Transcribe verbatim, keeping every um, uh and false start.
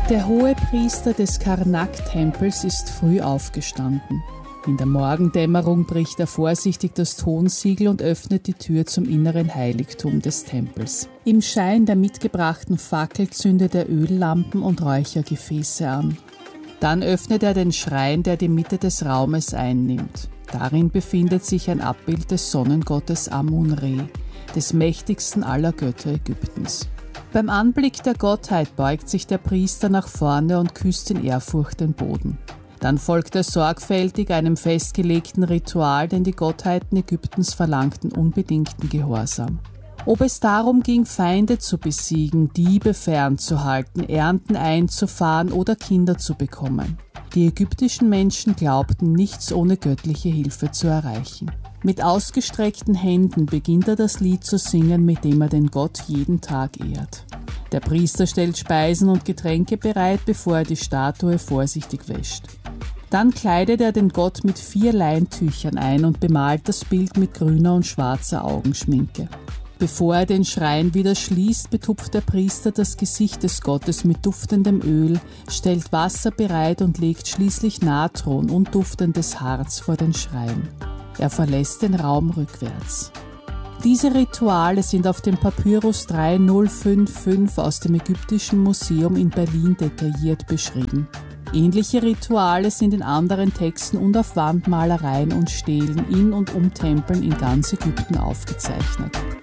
Der Hohepriester des Karnak-Tempels ist früh aufgestanden. In der Morgendämmerung bricht er vorsichtig das Tonsiegel und öffnet die Tür zum inneren Heiligtum des Tempels. Im Schein der mitgebrachten Fackel zündet er Öllampen und Räuchergefäße an. Dann öffnet er den Schrein, der die Mitte des Raumes einnimmt. Darin befindet sich ein Abbild des Sonnengottes Amun-Re, des mächtigsten aller Götter Ägyptens. Beim Anblick der Gottheit beugt sich der Priester nach vorne und küsst in Ehrfurcht den Boden. Dann folgt er sorgfältig einem festgelegten Ritual, denn die Gottheiten Ägyptens verlangten unbedingten Gehorsam. Ob es darum ging, Feinde zu besiegen, Diebe fernzuhalten, Ernten einzufahren oder Kinder zu bekommen. Die ägyptischen Menschen glaubten, nichts ohne göttliche Hilfe zu erreichen. Mit ausgestreckten Händen beginnt er das Lied zu singen, mit dem er den Gott jeden Tag ehrt. Der Priester stellt Speisen und Getränke bereit, bevor er die Statue vorsichtig wäscht. Dann kleidet er den Gott mit vier Leintüchern ein und bemalt das Bild mit grüner und schwarzer Augenschminke. Bevor er den Schrein wieder schließt, betupft der Priester das Gesicht des Gottes mit duftendem Öl, stellt Wasser bereit und legt schließlich Natron und duftendes Harz vor den Schrein. Er verlässt den Raum rückwärts. Diese Rituale sind auf dem Papyrus drei null fünf fünf aus dem Ägyptischen Museum in Berlin detailliert beschrieben. Ähnliche Rituale sind in anderen Texten und auf Wandmalereien und Stelen in und um Tempeln in ganz Ägypten aufgezeichnet.